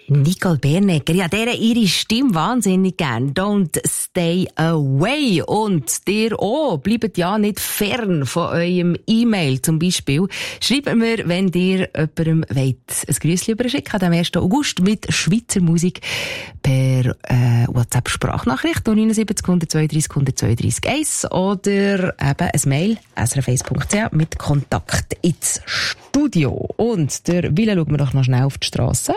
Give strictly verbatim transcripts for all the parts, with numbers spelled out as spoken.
Nicole Bernegger, ja, der ihre Stimme wahnsinnig gern. Don't stay away. Und dir auch, bleibt ja nicht fern von eurem E-Mail zum Beispiel. Schreibt mir, wenn ihr jemandem wollt, ein Grüßchen überschicken am ersten August mit Schweizer Musik per äh, WhatsApp-Sprachnachricht neun sieben null eins zwei drei null zwei drei eins oder eben ein Mail s r f eins punkt c h mit Kontakt ins Studio. Und der Wille schauen wir doch noch schnell auf die Strasse.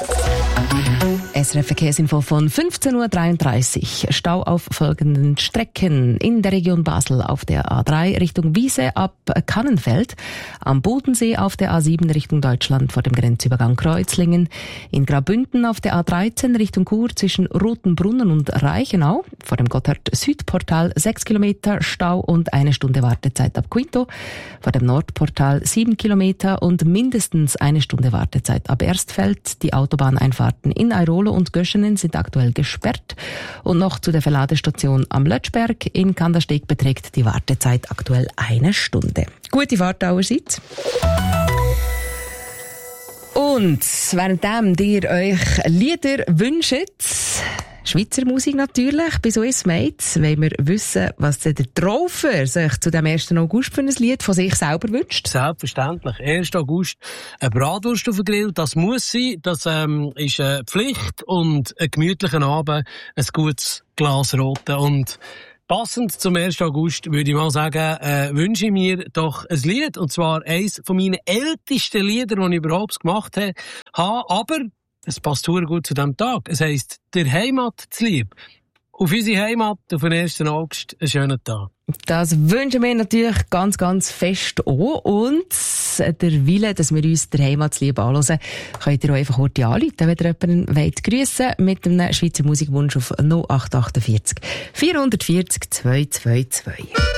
S R F-Verkehrsinfo von fünfzehn Uhr dreiunddreißig. Stau auf folgenden Strecken. In der Region Basel auf der A drei Richtung Wiese ab Kannenfeld. Am Bodensee auf der A sieben Richtung Deutschland vor dem Grenzübergang Kreuzlingen. In Graubünden auf der A dreizehn Richtung Chur zwischen Rotenbrunnen und Reichenau. Vor dem Gotthard-Südportal sechs Kilometer Stau und eine Stunde Wartezeit ab Quinto. Vor dem Nordportal sieben Kilometer und mindestens eine Stunde Wartezeit ab Erstfeld. Die Autobahneinfahrten in Airolo und Göschenen sind aktuell gesperrt. Und noch zu der Verladestation am Lötschberg in Kandersteg beträgt die Wartezeit aktuell eine Stunde. Gute Fahrt allerseits. Und währenddem ihr euch Lieder wünscht, Schweizer Musik natürlich, bei so ist es, wollen wir wissen, was der Traufer sich zu dem ersten August für ein Lied von sich selber wünscht. Selbstverständlich. ersten August eine Bratwurst auf den Grill, das muss sein, das ähm, ist eine Pflicht und einen gemütlichen Abend, ein gutes Glas Rote. Und passend zum ersten August würde ich mal sagen, äh, wünsche ich mir doch ein Lied, und zwar eines von meinen ältesten Liedern, die ich überhaupt gemacht habe, aber es passt sehr gut zu diesem Tag. Es heisst, der Heimat zu lieb. Auf unsere Heimat, auf den ersten August, einen schönen Tag. Das wünschen wir natürlich ganz, ganz fest auch. Und der Wille, dass wir uns der Heimatsliebe anhören, könnt ihr auch einfach heute anrufen, wenn ihr jemanden wollt grüssen mit einem Schweizer Musikwunsch auf null acht acht vier vier vier null vier zwei zwei zwei.